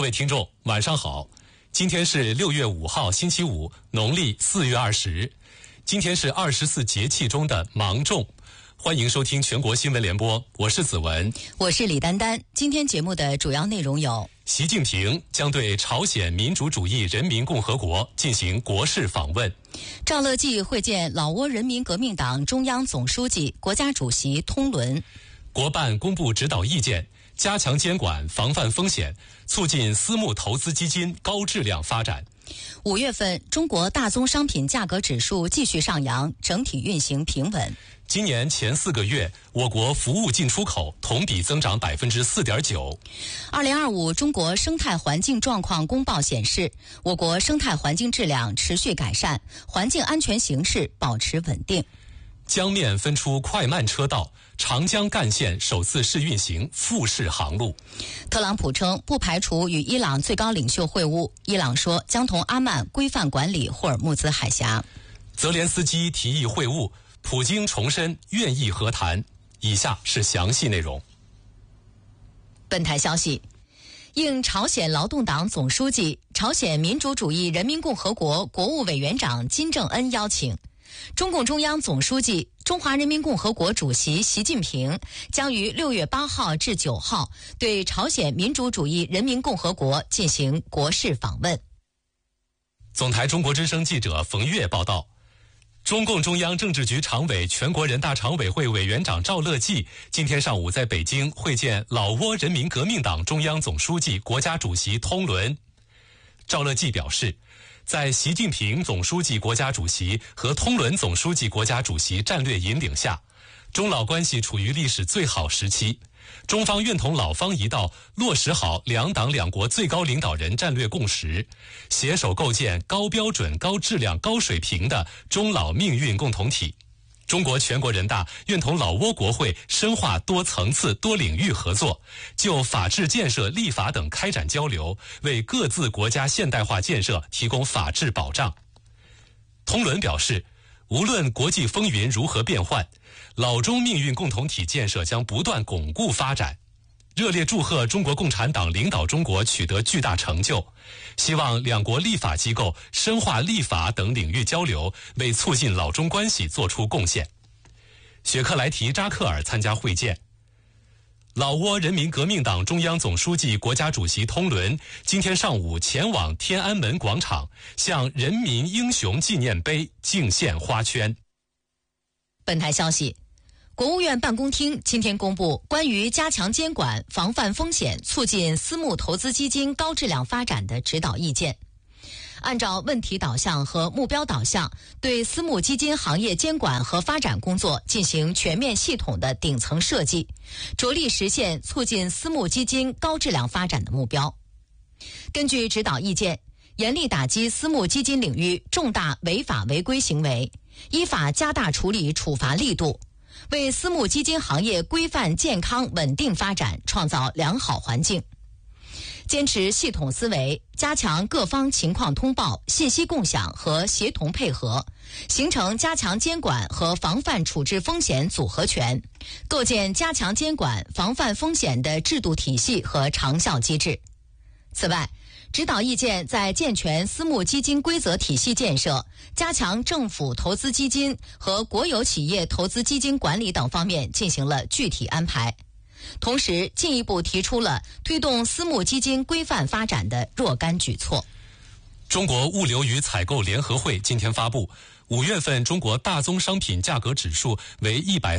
位听众晚上好，今天是6月5号星期五，农历4月20，今天是24节气中的芒种。欢迎收听全国新闻联播，我是子文， 我是李丹丹。今天节目的主要内容有： 习近平将对朝鲜民主主义人民共和国进行国事访问； 赵乐际会见老挝人民革命党中央总书记、国家主席通伦； 国办公布指导意见，加强监管，防范风险，促进私募投资基金高质量发展。 5月份，中国大宗商品价格指数继续上扬，整体运行平稳。 今年前4个月，我国服务进出口同比增长4.9%。 2025中国生态环境状况公报显示，我国生态环境质量持续改善，环境安全形势保持稳定。 江面分出快慢车道，长江干线首次试运行复式航路。 特朗普称不排除与伊朗最高领袖会晤，伊朗说将同阿曼规范管理霍尔木兹海峡。 泽连斯基提议会晤，普京重申愿意和谈。以下是详细内容。 本台消息，应朝鲜劳动党总书记、朝鲜民主主义人民共和国国务委员长金正恩邀请，中共中央总书记、中华人民共和国主席习近平将于6月8号至9号对朝鲜民主主义人民共和国进行国事访问。 总台中国之声记者冯月报道，中共中央政治局常委、全国人大常委会委员长赵乐际今天上午在北京会见老挝人民革命党中央总书记、国家主席通伦。赵乐际表示，在习近平总书记国家主席和通伦总书记国家主席战略引领下，中老关系处于历史最好时期。中方愿同老方一道落实好两党两国最高领导人战略共识，携手构建高标准、高质量、高水平的中老命运共同体。中国全国人大愿同老挝国会深化多层次、多领域合作，就法治建设、立法等开展交流，为各自国家现代化建设提供法治保障。通伦表示，无论国际风云如何变幻，老中命运共同体建设将不断巩固发展。热烈祝贺中国共产党领导中国取得巨大成就，希望两国立法机构深化立法等领域交流，为促进老中关系做出贡献。雪克莱提扎克尔参加会见。老挝人民革命党中央总书记、国家主席通伦今天上午前往天安门广场，向人民英雄纪念碑敬献花圈。 本台消息，国务院办公厅今天公布关于加强监管、防范风险、促进私募投资基金高质量发展的指导意见。按照问题导向和目标导向，对私募基金行业监管和发展工作进行全面系统的顶层设计，着力实现促进私募基金高质量发展的目标。根据指导意见，严厉打击私募基金领域重大违法违规行为，依法加大处理处罚力度，为私募基金行业规范健康稳定发展创造良好环境。坚持系统思维，加强各方情况通报、信息共享和协同配合，形成加强监管和防范处置风险组合拳，构建加强监管、防范风险的制度体系和长效机制。此外，指导意见在健全私募基金规则体系建设、加强政府投资基金和国有企业投资基金管理等方面进行了具体安排，同时进一步提出了推动私募基金规范发展的若干举措。 中国物流与采购联合会今天发布，5月份中国大宗商品价格指数为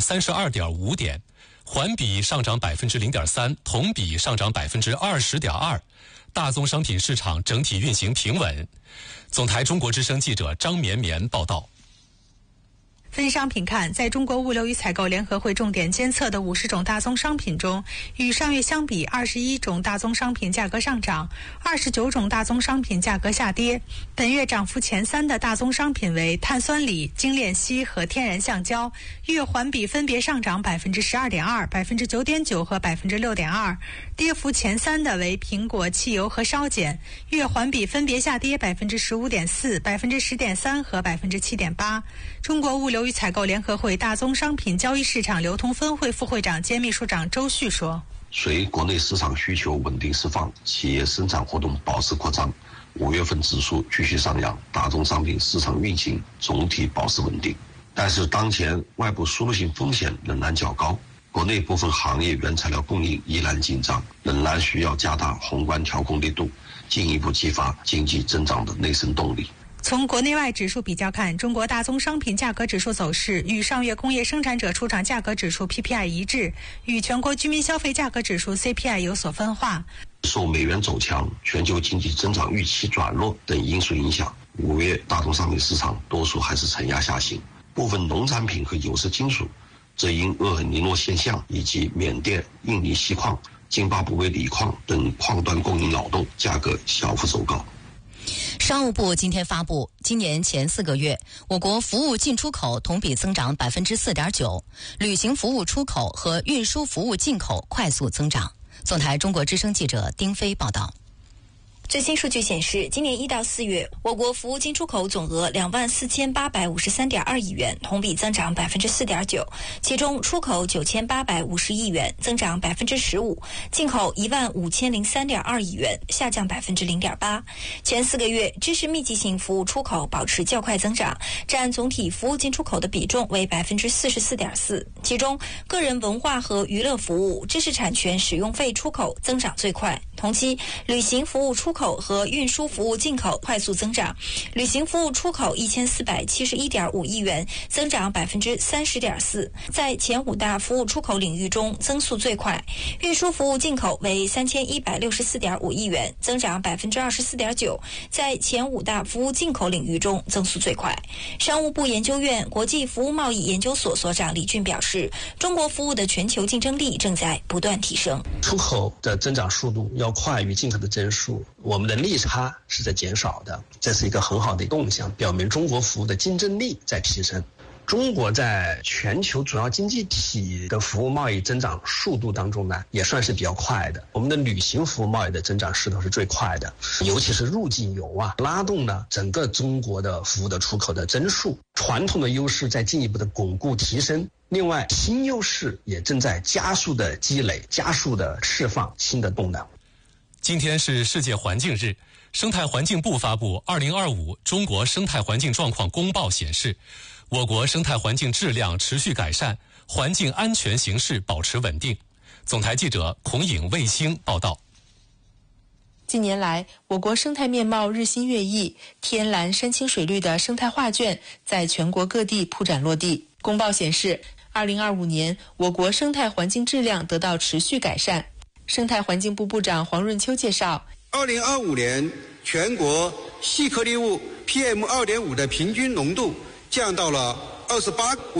132.5点，环比上涨0.3%，同比上涨20.2%。大宗商品市场整体运行平稳。总台中国之声记者张绵绵报道。 分商品看，在中国物流与采购联合会重点监测的50种大宗商品中，与上月相比，21种大宗商品价格上涨，29种大宗商品价格下跌。本月涨幅前3的大宗商品为碳酸锂、精炼锡和天然橡胶，月环比分别上涨12.2%、9.9%和6.2%。跌幅前3的为苹果、汽油和烧碱，月环比分别下跌15.4%、10.3%和7.8%。中国物流与采购联合会大宗商品交易市场流通分会副会长兼秘书长周旭说： 随国内市场需求稳定释放，企业生产活动保持扩张，5月份指数继续上扬，大宗商品市场运行总体保持稳定。但是当前外部输入性风险仍然较高，国内部分行业原材料供应依然紧张，仍然需要加大宏观调控力度，进一步激发经济增长的内生动力。 从国内外指数比较看，中国大宗商品价格指数走势与上月工业生产者出厂价格指数 PPI 一致，与全国居民消费价格指数 CPI 有所分化。 受美元走强、全球经济增长预期转弱等因素影响，5月大宗商品市场多数还是承压下行，部分农产品和有色金属则因厄尔尼诺现象以及缅甸、印尼锡矿、津巴布韦锂矿等矿端供应扰动，价格小幅走高。 商务部今天发布，今年前4个月，我国服务进出口同比增长 4.9%， 旅行服务出口和运输服务进口快速增长。总台中国之声记者丁飞报道。 最新数据显示，今年1到4月，我国服务进出口总额24853.2亿元，同比增长 4.9%， 其中出口9850亿元，增长 15%， 进口15003.2亿元，下降 0.8%。前4个月，知识密集型服务出口保持较快增长，占总体服务进出口的比重为 44.4%， 其中个人文化和娱乐服务、知识产权使用费出口增长最快。同期，旅行服务出口和运输服务进口快速增长，旅行服务出口1471.5亿元，增长 30.4%， 在前5大服务出口领域中增速最快。运输服务进口为3164.5亿元，增长 24.9%， 在前5大服务进口领域中增速最快。商务部研究院国际服务贸易研究所所长李俊表示，中国服务的全球竞争力正在不断提升， 出口的增长速度要快于进口的增速，我们的利差是在减少的，这是一个很好的动向，表明中国服务的竞争力在提升。中国在全球主要经济体的服务贸易增长速度当中呢，也算是比较快的。我们的旅行服务贸易的增长势头是最快的，尤其是入境游拉动了整个中国的服务的出口的增速，传统的优势在进一步的巩固提升。另外，新优势也正在加速的积累，加速的释放新的动能。 今天是世界环境日，生态环境部发布2025中国生态环境状况公报显示，我国生态环境质量持续改善，环境安全形势保持稳定。总台记者孔颖、卫星报道。 近年来，我国生态面貌日新月异，天蓝山清水绿的生态画卷在全国各地铺展落地。公报显示，2025年我国生态环境质量得到持续改善。生态环境部部长黄润秋介绍 ，2025年全国细颗粒物 PM2.5 的平均浓度降到了28